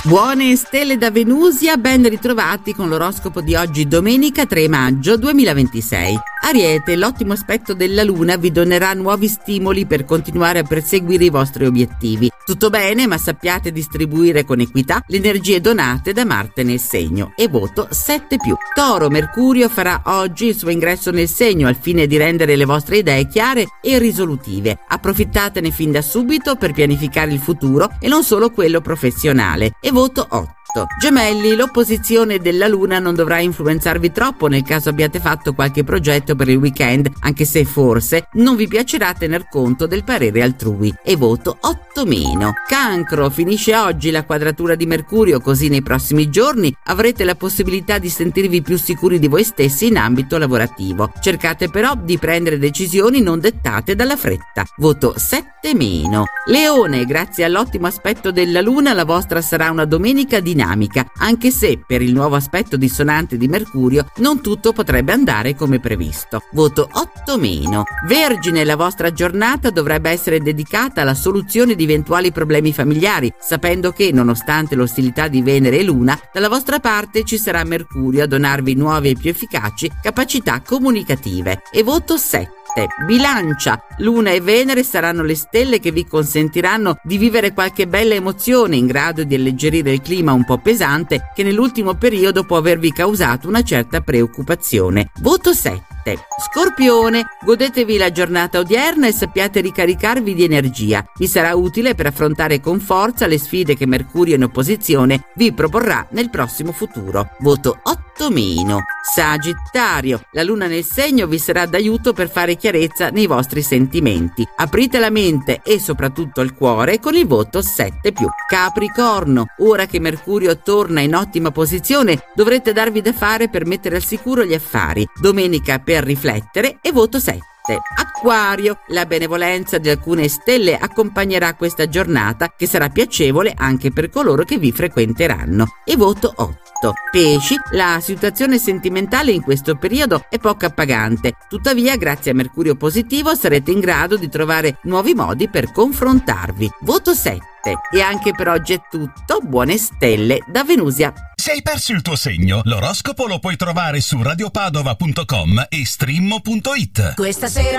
Buone stelle da Venusia, ben ritrovati con l'oroscopo di oggi domenica 3 maggio 2026. Ariete, l'ottimo aspetto della luna vi donerà nuovi stimoli per continuare a perseguire i vostri obiettivi. Tutto bene, ma sappiate distribuire con equità le energie donate da Marte nel segno. E voto 7+. Toro, Mercurio farà oggi il suo ingresso nel segno al fine di rendere le vostre idee chiare e risolutive. Approfittatene fin da subito per pianificare il futuro e non solo quello professionale. E voto 8. Gemelli, l'opposizione della luna non dovrà influenzarvi troppo nel caso abbiate fatto qualche progetto per il weekend, anche se forse non vi piacerà tener conto del parere altrui. E voto 8-. Cancro, finisce oggi la quadratura di Mercurio, così nei prossimi giorni avrete la possibilità di sentirvi più sicuri di voi stessi in ambito lavorativo. Cercate però di prendere decisioni non dettate dalla fretta. Voto 7-. Leone, grazie all'ottimo aspetto della luna la vostra sarà una domenica dinamica, anche se per il nuovo aspetto dissonante di Mercurio non tutto potrebbe andare come previsto. Voto 8-. Vergine, la vostra giornata dovrebbe essere dedicata alla soluzione di eventuali problemi familiari, sapendo che, nonostante l'ostilità di Venere e Luna, dalla vostra parte ci sarà Mercurio a donarvi nuove e più efficaci capacità comunicative. E voto 7. Bilancia, Luna e Venere saranno le stelle che vi consentiranno di vivere qualche bella emozione in grado di alleggerire il clima un po' pesante che nell'ultimo periodo può avervi causato una certa preoccupazione. Voto 7. Scorpione, godetevi la giornata odierna e sappiate ricaricarvi di energia. Vi sarà utile per affrontare con forza le sfide che Mercurio in opposizione vi proporrà nel prossimo futuro. Voto 8-. Sagittario, la luna nel segno vi sarà d'aiuto per fare chiarezza nei vostri sentimenti. Aprite la mente e soprattutto il cuore con il voto 7+. Capricorno, ora che Mercurio torna in ottima posizione dovrete darvi da fare per mettere al sicuro gli affari. Domenica per riflettere e voto 7. Acquario, la benevolenza di alcune stelle accompagnerà questa giornata che sarà piacevole anche per coloro che vi frequenteranno. E voto 8. Pesci, la situazione sentimentale in questo periodo è poco appagante, tuttavia grazie a Mercurio positivo sarete in grado di trovare nuovi modi per confrontarvi. Voto 7. E anche per oggi è tutto, buone stelle da Venusia. Se hai perso il tuo segno, l'oroscopo lo puoi trovare su radiopadova.com e stream.it. Questa sera